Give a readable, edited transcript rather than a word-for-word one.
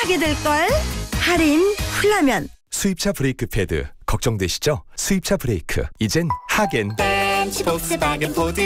사게 될걸? 할인 훌라면. 수입차 브레이크 패드 걱정되시죠? 수입차 브레이크 이젠 하겐 벤츠, 폭스바겐, 포드